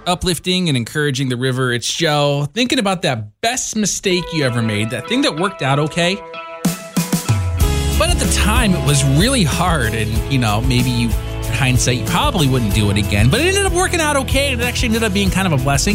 uplifting and encouraging the river. It's Joe. Thinking about that best mistake you ever made, that thing that worked out okay. But at the time, it was really hard. And, maybe you, in hindsight, you probably wouldn't do it again. But it ended up working out okay. It actually ended up being kind of a blessing.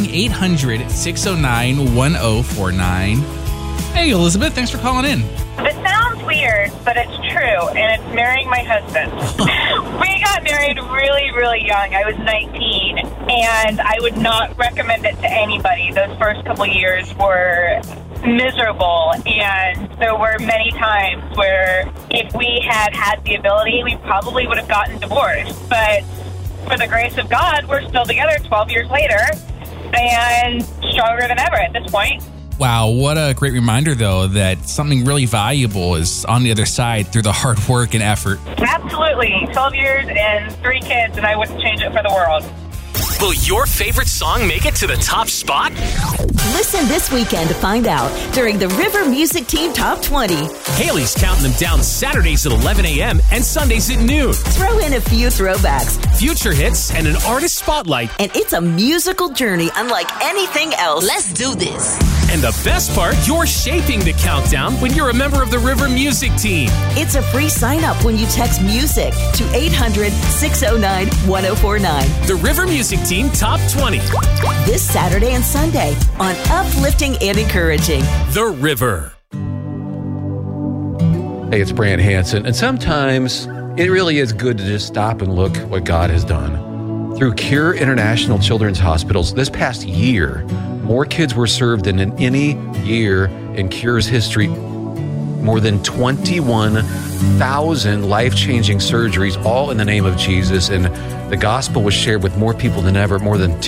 800-609-1049. Hey, Elizabeth, thanks for calling in. It sounds weird, but it's true, and it's marrying my husband. We got married really, really young. I was 19, and I would not recommend it to anybody. Those first couple years were miserable, and there were many times where if we had the ability, we probably would have gotten divorced. But for the grace of God, we're still together 12 years later, and stronger than ever at this point. Wow, what a great reminder, though, that something really valuable is on the other side through the hard work and effort. Absolutely. 12 years and 3 kids, and I wouldn't change it for the world. Will your favorite song make it to the top spot? Listen this weekend to find out during the River Music Team Top 20. Haley's counting them down Saturdays at 11 a.m. and Sundays at noon. Throw in a few throwbacks, future hits, and an artist spotlight. And it's a musical journey unlike anything else. Let's do this. And the best part, you're shaping the countdown when you're a member of the River Music Team. It's a free sign-up when you text MUSIC to 800-609-1049. The River Music Team Top 20. This Saturday and Sunday on Uplifting and Encouraging. The River. Hey, it's Brant Hansen. And sometimes it really is good to just stop and look what God has done. Through Cure International Children's Hospitals, this past year, more kids were served than in any year in Cure's history. More than 21,000 life-changing surgeries, all in the name of Jesus. And the gospel was shared with more people than ever. More than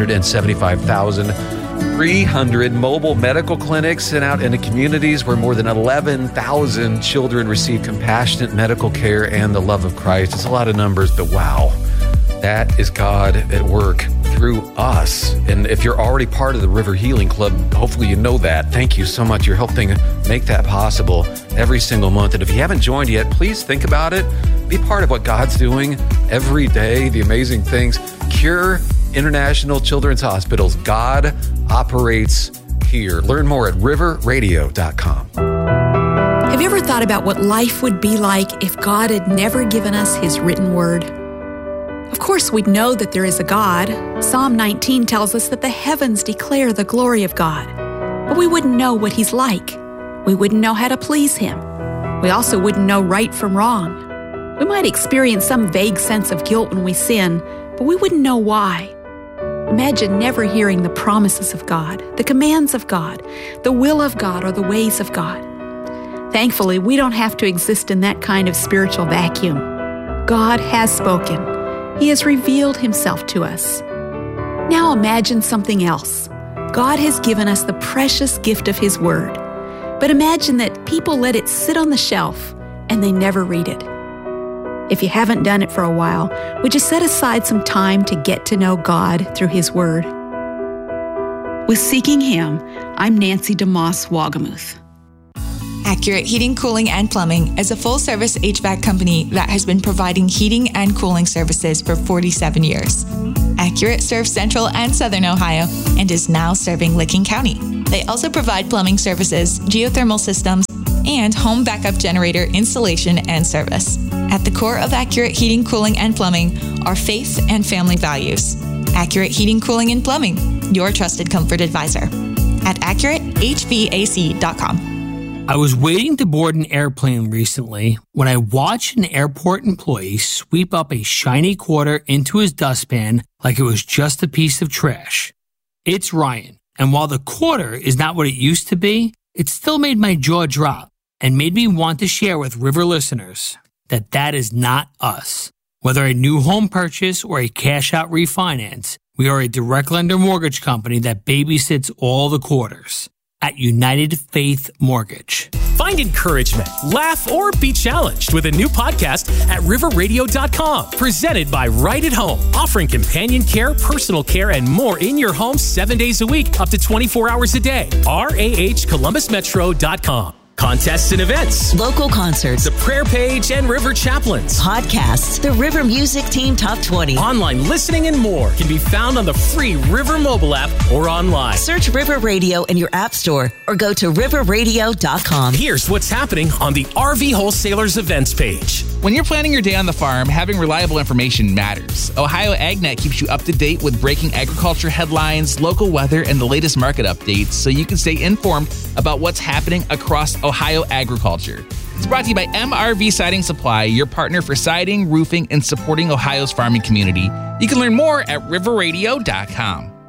275,300 mobile medical clinics sent out into communities where more than 11,000 children received compassionate medical care and the love of Christ. It's a lot of numbers, but wow. That is God at work through us. And if you're already part of the River Healing Club, hopefully you know that. Thank you so much. You're helping make that possible every single month. And if you haven't joined yet, please think about it. Be part of what God's doing every day, the amazing things. Cure International Children's Hospitals. God operates here. Learn more at riverradio.com. Have you ever thought about what life would be like if God had never given us His written word? Of course, we'd know that there is a God. Psalm 19 tells us that the heavens declare the glory of God. But we wouldn't know what He's like. We wouldn't know how to please Him. We also wouldn't know right from wrong. We might experience some vague sense of guilt when we sin, but we wouldn't know why. Imagine never hearing the promises of God, the commands of God, the will of God, or the ways of God. Thankfully, we don't have to exist in that kind of spiritual vacuum. God has spoken. He has revealed Himself to us. Now imagine something else. God has given us the precious gift of His Word. But imagine that people let it sit on the shelf and they never read it. If you haven't done it for a while, would you set aside some time to get to know God through His Word? With Seeking Him, I'm Nancy DeMoss Wagamuth. Accurate Heating, Cooling, and Plumbing is a full-service HVAC company that has been providing heating and cooling services for 47 years. Accurate serves Central and Southern Ohio and is now serving Licking County. They also provide plumbing services, geothermal systems, and home backup generator installation and service. At the core of Accurate Heating, Cooling, and Plumbing are faith and family values. Accurate Heating, Cooling, and Plumbing, your trusted comfort advisor. At AccurateHVAC.com. I was waiting to board an airplane recently when I watched an airport employee sweep up a shiny quarter into his dustpan like it was just a piece of trash. It's Ryan, and while the quarter is not what it used to be, it still made my jaw drop and made me want to share with River listeners that is not us. Whether a new home purchase or a cash-out refinance, we are a direct lender mortgage company that babysits all the quarters. At United Faith Mortgage. Find encouragement, laugh, or be challenged with a new podcast at riverradio.com. Presented by Right at Home, offering companion care, personal care, and more in your home 7 days a week, up to 24 hours a day. RAHColumbusmetro.com. contests and events, local concerts, the prayer page and River Chaplains, podcasts, the River Music Team Top 20, online listening, and more can be found on the free River mobile app or online. Search River Radio in your app store or go to riverradio.com. Here's what's happening on the RV Wholesalers events page. When you're planning your day on the farm, having reliable information matters. Ohio AgNet keeps you up to date with breaking agriculture headlines, local weather, and the latest market updates so you can stay informed about what's happening across Ohio agriculture. It's brought to you by MRV Siding Supply, your partner for siding, roofing, and supporting Ohio's farming community. You can learn more at riverradio.com.